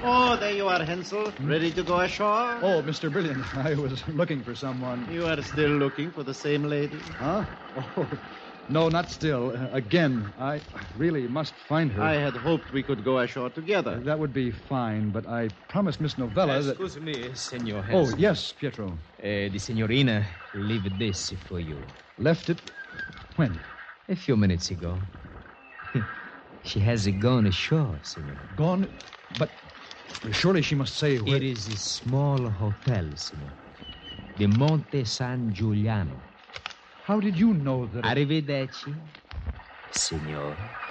Oh, there you are, Hensel. Ready to go ashore? Oh, Mr. Brilliant, I was looking for someone. You are still looking for the same lady? Huh? Oh, no, not still. Again, I really must find her. I had hoped we could go ashore together. That would be fine, but I promised Miss Novella that... Excuse me, Senor Oh, Hansen. yes, Pietro. The signorina leave this for you. Left it... When? A few minutes ago. She has gone ashore, senor. Gone? But surely she must say where... It is a small hotel, senor. The Monte San Giuliano. How did you know that... Arrivederci, senor.